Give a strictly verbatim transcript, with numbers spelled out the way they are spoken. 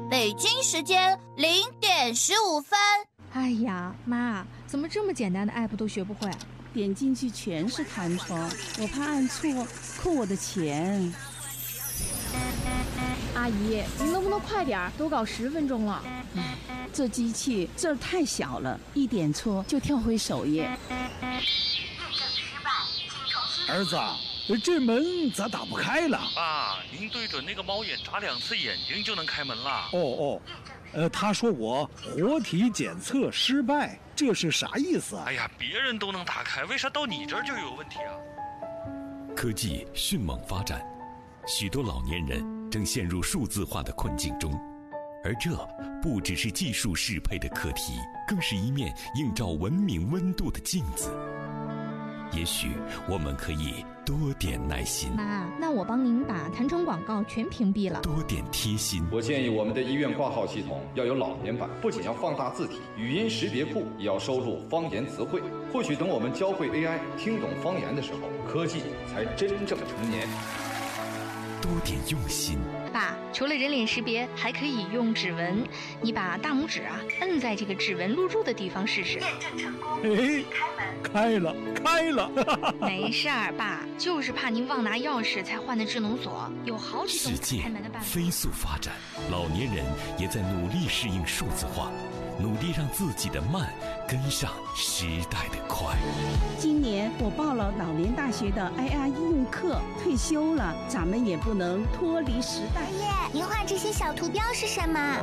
北京时间零点十五分。 哎呀，妈，怎么这么简单的 app 都学不会？ 点进去全是弹窗，我怕按错扣我的钱。 阿姨，您能不能快点？都搞十分钟了。 唉，这机器字儿太小了，一点错就跳回首页。 儿子，这门咋打不开了？ 爸，您对准那个猫眼眨两次眼睛就能开门了。 哦哦，呃，他说我活体检测失败，这是啥意思啊？ 哎呀，别人都能打开，为啥到你这儿就有问题啊？ 科技迅猛发展，许多老年人正陷入数字化的困境中，而这不只是技术适配的课题，更是一面映照文明温度的镜子。也许我们可以多点耐心， 妈，那我帮您把弹窗广告全屏蔽了。 多点贴心。 我建议我们的医院挂号系统要有老年版，不仅要放大字体，语音识别库也要收录方言词汇。或许等我们教会 A I 听懂方言的时候，科技才真正成年。 多点用心。 爸，除了人脸识别，还可以用指纹。你把大拇指啊摁在这个指纹录入的地方试试。 验证成功， 哎，开了，开了！ 没事儿，爸，就是怕您忘拿钥匙才换的智能锁，有好几种世界开门的办法。 飞速发展，老年人也在努力适应数字化，努力让自己的慢跟上时代的快。 今年我报了老年大学的 I R 应用课，退休了，咱们也不能脱离时代。 爷爷，您画这些小图标是什么？